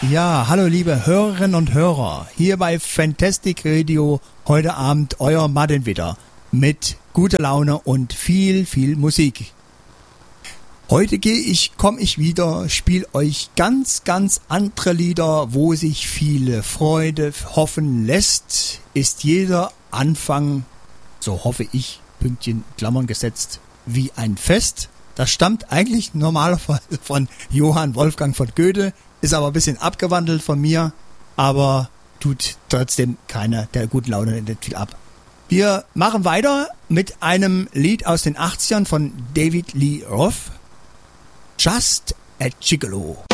Ja, hallo liebe Hörerinnen und Hörer, hier bei Fantastic Radio heute Abend euer Martin wieder mit guter Laune und viel Musik. Heute komme ich wieder, spiele euch ganz andere Lieder, wo sich viele Freude hoffen lässt. Ist jeder Anfang, so hoffe ich, Pünktchen Klammern gesetzt, wie ein Fest. Das stammt eigentlich normalerweise von Johann Wolfgang von Goethe, ist aber ein bisschen abgewandelt von mir, aber tut trotzdem keiner der guten Laune nicht viel ab. Wir machen weiter mit einem Lied aus den 80ern von David Lee Roth, Just a Gigolo.